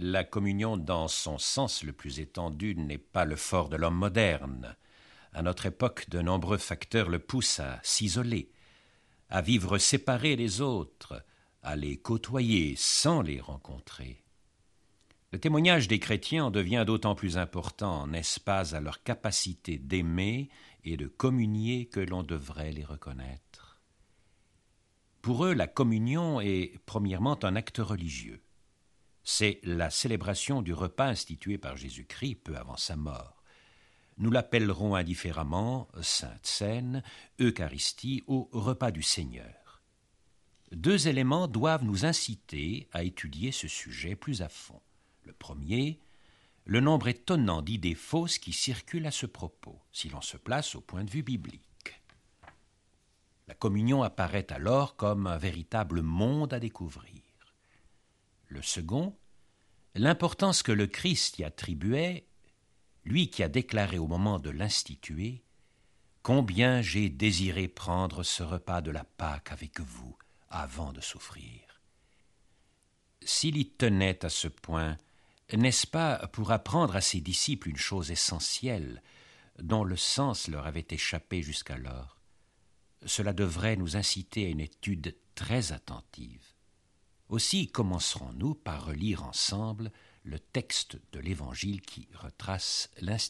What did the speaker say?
La communion, dans son sens le plus étendu, n'est pas le fort de l'homme moderne. À notre époque, de nombreux facteurs le poussent à s'isoler, à vivre séparés des autres, à les côtoyer sans les rencontrer. Le témoignage des chrétiens en devient d'autant plus important, n'est-ce pas, à leur capacité d'aimer et de communier que l'on devrait les reconnaître. Pour eux, la communion est premièrement un acte religieux. C'est la célébration du repas institué par Jésus-Christ peu avant sa mort. Nous l'appellerons indifféremment Sainte Seine, Eucharistie ou repas du Seigneur. Deux éléments doivent nous inciter à étudier ce sujet plus à fond. Le premier, le nombre étonnant d'idées fausses qui circulent à ce propos, si l'on se place au point de vue biblique. La communion apparaît alors comme un véritable monde à découvrir. Le second, l'importance que le Christ y attribuait, lui qui a déclaré au moment de l'instituer « Combien j'ai désiré prendre ce repas de la Pâque avec vous avant de souffrir ». S'il y tenait à ce point, n'est-ce pas pour apprendre à ses disciples une chose essentielle dont le sens leur avait échappé jusqu'alors? Cela devrait nous inciter à une étude très attentive. Aussi commencerons-nous par relire ensemble le texte de l'Évangile qui retrace l'institution.